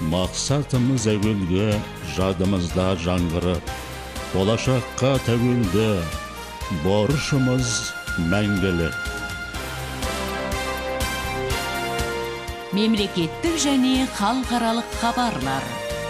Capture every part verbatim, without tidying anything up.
Мақсатымыз әуелгі, жадымызда жаңғырып, болашаққа тәуелді, борышымыз мәңгілік. Мемлекеттік және халықаралық хабарлар.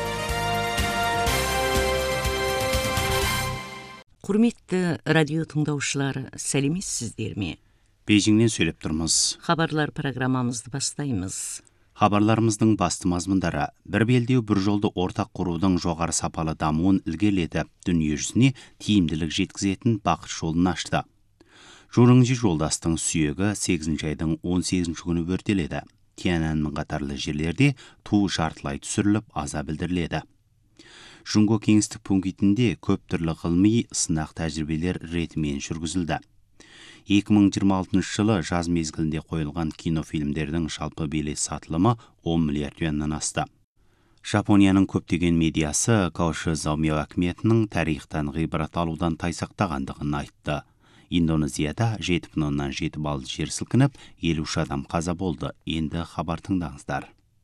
Құрметті радио тыңдаушылар, сәлеметсіздер ме? Бейжіңнен сөйлеп тұрмыз. Хабарлар программамызды бастаймыз. Хабарларымыздың басты мазмұндары: бір белдеу бір жолды ортақ құрудың жоғары сапалы дамуын ілгерілетіп, дүние жүзіне тиімділік жеткізетін бақыт жолын ашты. Жорыңжи жолдастың сүйегі сегізінші айдың он сегізінші күні өртеледі. Тяньаньмэн қатарлы жерлерде ту жартылай түсіріліп, аза білдіріледі. Жунго кеңістік пунктінде көп түрлі ғылыми сынақ тәжірибелер ретімен жүргізілді. екі мың жиырма алтыншы жылы жаз мезгілінде қойылған кинофильмдердің жалпы билет сатылымы он миллиард юаннан асты. Жапонияның көптеген медиасы Каоши Заомио әкіметінің тарихтан ғибрат алудан тайсақтағандығын айтты. Индонезияда жеті бүтін оннан жеті балл жер сілкініп, елу үш адам қаза болды. Енді хабар тыңдаңыздар.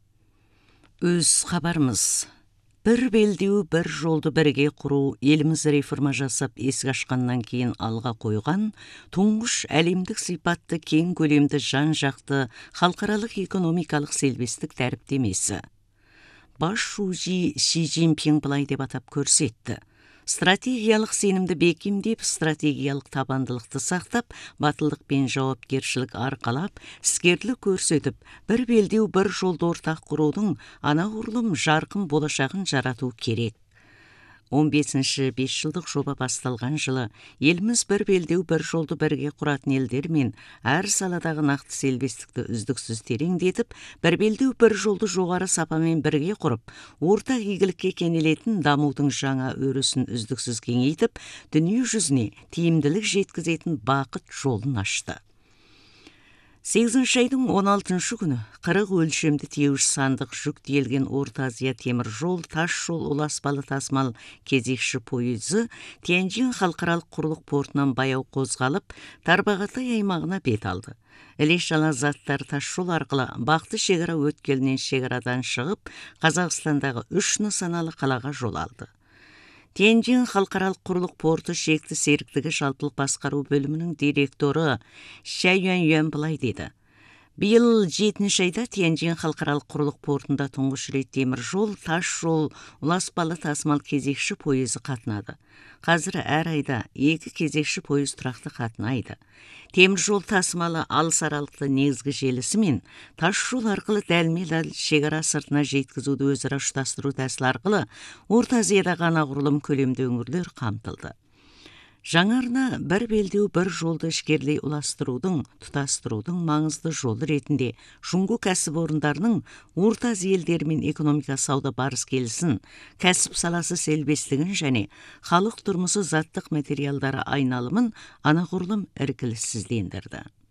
Өз хабарымыз. Бір белдеу, бір жолды бірге құру еліміз реформа жасап есік ашқаннан кейін алға қойған тұңғыш әлемдік сипатты кең көлемді жан-жақты халықаралық экономикалық селбестік дәріптемесі. Бас шужи Ши Цзиньпин былай деп атап көрсетті. Стратегиялық сенімді бекемдеп, стратегиялық табандылықты сақтап, батылдық пен жауапкершілік арқалап, іскерлік көрсетіп, бір белдеу бір жолды ортақ құрудың анағұрлым жарқын болашағын жарату керек. он бесінші бес жылдық жоба басталған жылы еліміз бір белдеу бір жолды бірге құратын елдермен әр саладағы нақты селбестікті үздіксіз тереңдетіп, бір белдеу бір жолды жоғары сапамен бірге құрып, ортақ игілікке кенелетін дамудың жаңа өрісін үздіксіз кеңейтіп, дүние жүзіне тиімділік жеткізетін бақыт жолын ашты. сегізінші айдың он алтыншы күні қырық өлшемді тиеуіш сандық жүк тиелген Орта Азия темір жол, тас жол ұласпалы тасымал кезекші пойызы Тяньжин халықаралық құрлық портынан баяу қозғалып, Тарбағатай аймағына бет алды. Іле-шала заттар тас жол арқылы бақты шекара өткелінен шекарадан шығып, Қазақстандағы үш нысаналы қалаға жол алды. Тяньжин халықаралық құрлық порты шекті серіктігі жалпылық басқару бөлімінің директоры Шай Юань былай деді. Биыл жетінші айда Тяньжин халықаралық құрлық портында тұңғыш рет темір жол, тас жол, ұласпалы тасымал кезекші пойызы қатынады. Қазір әр айда екі кезекші пойыз тұрақты қатынайды. Темір жол тасымалы алыс аралықты негізгі желісі мен тас жол арқылы дәлме-дәл шекара сыртына жеткізуді өзара ұштастыру тәсілі арқылы Орта Азиядағы анағұрлым көлемді өңірлер қамтылды. Жаңарына бір белдеу бір жолды ішкерлей ұластырудың, тұтастырудың маңызды жолы ретінде Жунго кәсіпорындарының Орта Азия елдерімен экономика сауда барыс келісін, кәсіп саласы селбестігін және халық тұрмысы заттық материалдары айналымын анағұрлым іркіліссіздендірді.